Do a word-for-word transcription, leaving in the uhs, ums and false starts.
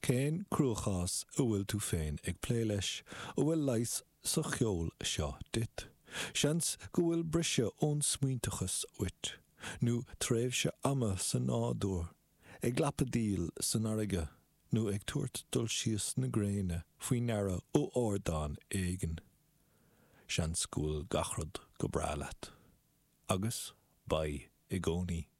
Cén cruachás a bhfuil tú féin ag plé leis ó bhfuil leis sa cheol seo dit. Seans go bhfuil brise ón smuointachas uit, nó tréimhse ama san nádúr, ag glapadíl san airige, nó ag tuairt dul síos na gréine faoi nara ó ordáin éigen. Seans go bhfuil gachrad go bra leat. Agus, bai i gcónaí.